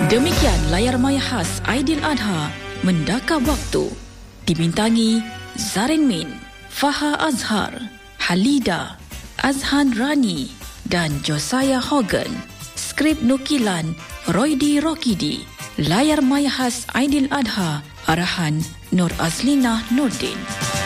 Demikian layar maya khas Aidiladha Mendaka Waktu. Dibintangi Zarin Min, Faha Azhar, Halida, Azhan Rani dan Josiah Hogan. Skrip nukilan Roydi Rokidi. Layar maya khas Aidiladha, arahan Nur Azlina Nordin.